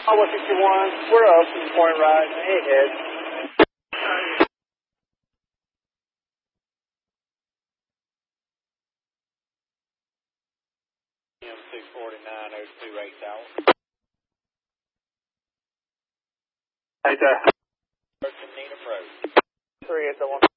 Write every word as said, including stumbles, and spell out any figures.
Oh, one sixty-one, we're up, point right, ahead. M six forty-nine oh two eight Tower. Hey there. Need approach. three eight one.